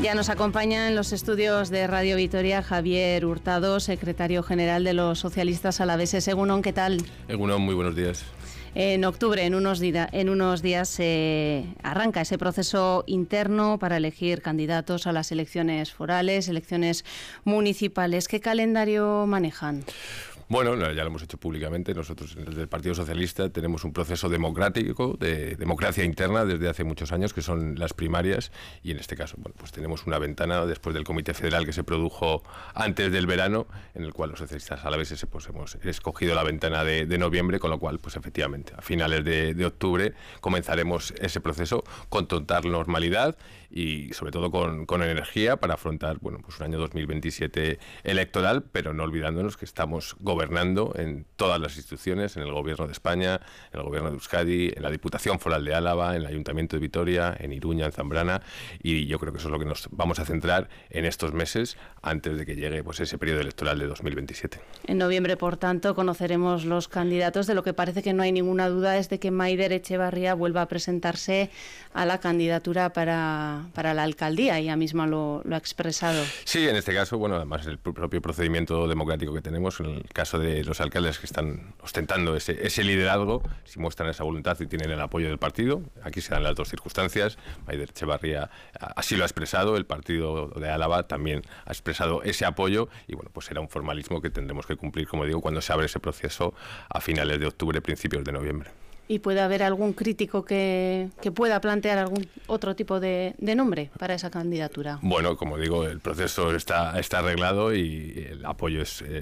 Ya nos acompaña en los estudios de Radio Vitoria Javier Hurtado, secretario general de los socialistas alaveses. Egunon, ¿qué tal? Egunon, muy buenos días. En octubre, en unos días, se arranca ese proceso interno para elegir candidatos a las elecciones forales, elecciones municipales. ¿Qué calendario manejan? Bueno, ya lo hemos hecho públicamente. Nosotros desde el Partido Socialista tenemos un proceso democrático, de democracia interna desde hace muchos años, que son las primarias, y en este caso, bueno, pues tenemos una ventana después del Comité Federal que se produjo antes del verano, en el cual los socialistas alaveses pues, hemos escogido la ventana de noviembre, con lo cual, pues efectivamente, a finales de octubre comenzaremos ese proceso con total normalidad y sobre todo con energía para afrontar, bueno, pues un año 2027 electoral, pero no olvidándonos que estamos gobernando en todas las instituciones, en el Gobierno de España, en el Gobierno de Euskadi, en la Diputación Foral de Álava, en el Ayuntamiento de Vitoria, en Iruña, en Zambrana, y yo creo que eso es lo que nos vamos a centrar en estos meses antes de que llegue pues ese periodo electoral de 2027. En noviembre, por tanto, conoceremos los candidatos. De lo que parece que no hay ninguna duda es de que Maider Etxebarria vuelva a presentarse a la candidatura para la alcaldía. Ella misma lo ha expresado. Sí, en este caso, bueno, además el propio procedimiento democrático que tenemos, en el caso de los alcaldes que están ostentando ese liderazgo, si muestran esa voluntad y tienen el apoyo del partido, aquí se dan las dos circunstancias. Maider Etxebarria así lo ha expresado, el partido de Álava también ha expresado ese apoyo y bueno, pues será un formalismo que tendremos que cumplir, como digo, cuando se abre ese proceso a finales de octubre, principios de noviembre. ¿Y puede haber algún crítico que pueda plantear algún otro tipo de nombre para esa candidatura? Bueno, como digo, el proceso está arreglado y el apoyo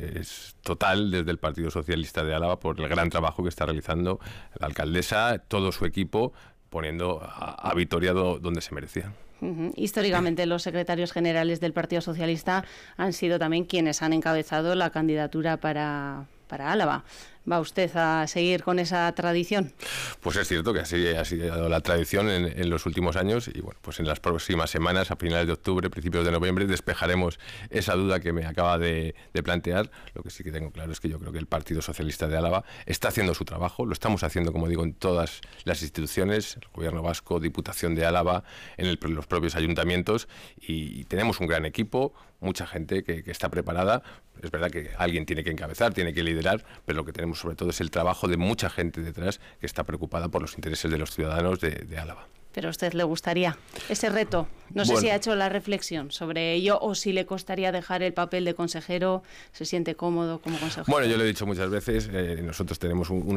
es total desde el Partido Socialista de Álava por el gran trabajo que está realizando la alcaldesa, todo su equipo, poniendo a Vitoria donde se merecía. Históricamente los secretarios generales del Partido Socialista han sido también quienes han encabezado la candidatura para Álava. ¿Va usted a seguir con esa tradición? Pues es cierto que así ha sido la tradición en los últimos años y bueno, pues en las próximas semanas, a finales de octubre, principios de noviembre, despejaremos esa duda que me acaba de plantear. Lo que sí que tengo claro es que yo creo que el Partido Socialista de Álava está haciendo su trabajo, lo estamos haciendo, como digo, en todas las instituciones, el Gobierno Vasco, Diputación de Álava, en los propios ayuntamientos y tenemos un gran equipo, mucha gente que está preparada. Es verdad que alguien tiene que encabezar, tiene que liderar, pero lo que tenemos sobre todo es el trabajo de mucha gente detrás que está preocupada por los intereses de los ciudadanos de Álava. ¿Pero a usted le gustaría ese reto? No sé si ha hecho la reflexión sobre ello o si le costaría dejar el papel de consejero, se siente cómodo como consejero. Bueno, yo lo he dicho muchas veces, nosotros tenemos un